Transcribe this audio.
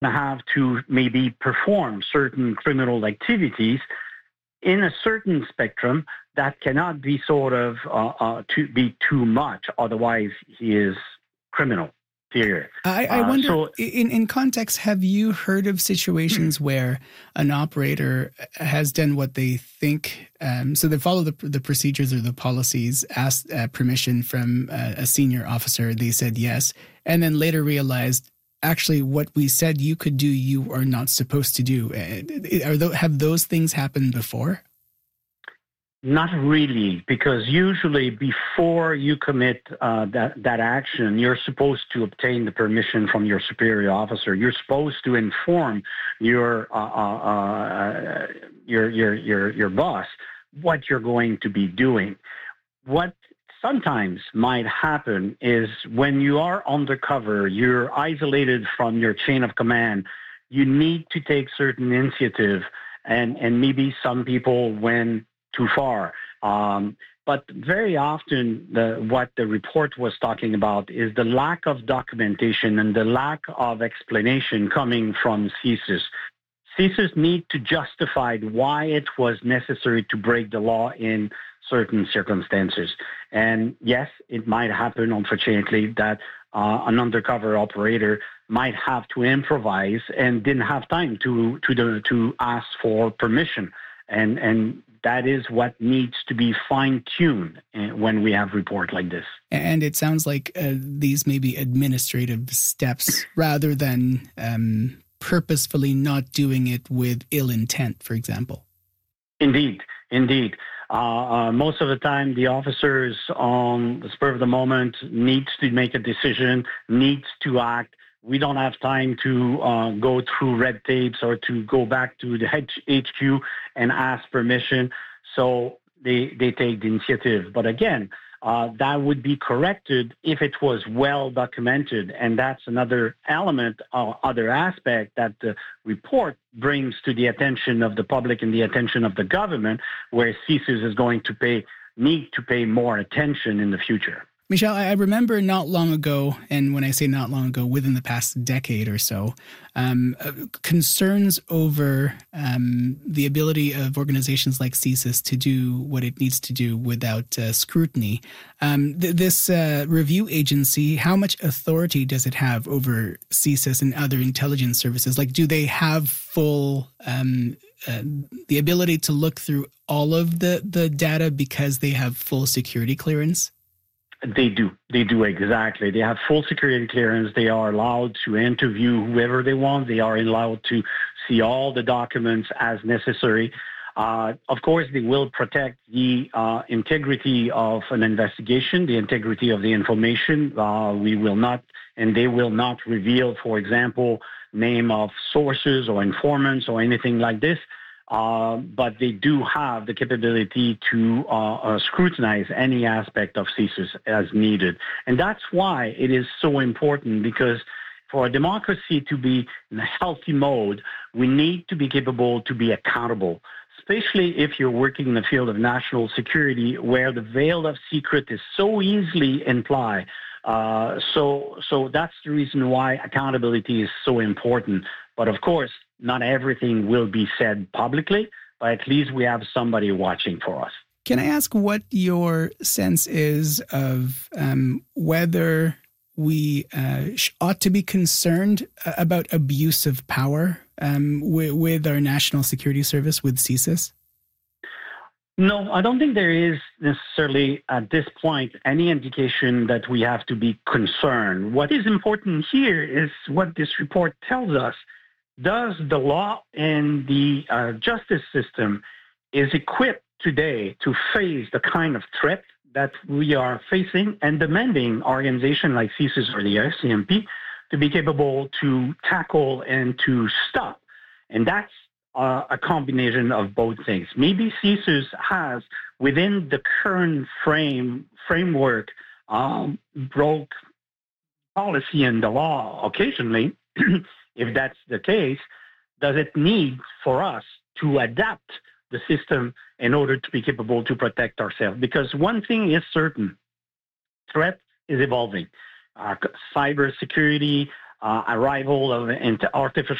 have to maybe perform certain criminal activities in a certain spectrum that cannot be sort of to be too much. Otherwise, he is criminal. I wonder, in context, have you heard of situations where an operator has done what they think, so they follow the procedures or the policies, asked permission from a senior officer, they said yes, and then later realized, actually, what we said you could do, you are not supposed to do. Have those things happened before? Not really, because usually before you commit that action, you're supposed to obtain the permission from your superior officer. You're supposed to inform your boss what you're going to be doing. What sometimes might happen is when you are undercover, you're isolated from your chain of command, you need to take certain initiative, and maybe some people went too far. But very often, what the report was talking about is the lack of documentation and the lack of explanation coming from CSIS. CSIS need to justify why it was necessary to break the law in certain circumstances. And yes, it might happen, unfortunately, that an undercover operator might have to improvise and didn't have time to ask for permission. And that is what needs to be fine-tuned when we have reports like this. And it sounds like these may be administrative steps rather than purposefully not doing it with ill intent, for example. Indeed. Most of the time, the officers on the spur of the moment needs to make a decision, needs to act. We don't have time to go through red tapes or to go back to the HQ and ask permission. So they take the initiative. But again, that would be corrected if it was well documented. And that's another element, other aspect that the report brings to the attention of the public and the attention of the government, where CSIS is going to need to pay more attention in the future. Michel, I remember not long ago, and when I say not long ago, within the past decade or so, concerns over the ability of organizations like CSIS to do what it needs to do without scrutiny. This review agency, how much authority does it have over CSIS and other intelligence services? Like, do they have full the ability to look through all of the data because they have full security clearance? They do exactly. They have full security clearance. They are allowed to interview whoever they want. They are allowed to see all the documents as necessary. Of course, they will protect the integrity of an investigation, the integrity of the information. We will not, and they will not reveal, for example, name of sources or informants or anything like this. But they do have the capability to scrutinize any aspect of CSIS as needed. And that's why it is so important, because for a democracy to be in a healthy mode, we need to be capable to be accountable, especially if you're working in the field of national security, where the veil of secret is so easily implied. So that's the reason why accountability is so important. But of course, not everything will be said publicly, but at least we have somebody watching for us. Can I ask what your sense is of whether we ought to be concerned about abuse of power with our national security service, with CSIS? No, I don't think there is necessarily at this point any indication that we have to be concerned. What is important here is what this report tells us. Does the law and the justice system is equipped today to face the kind of threat that we are facing, and demanding organizations like CSIS or the RCMP to be capable to tackle and to stop? And that's a combination of both things. Maybe CSIS has, within the current framework, broke policy and the law occasionally. If that's the case, does it need for us to adapt the system in order to be capable to protect ourselves? Because one thing is certain, threat is evolving. Cybersecurity, arrival of artificial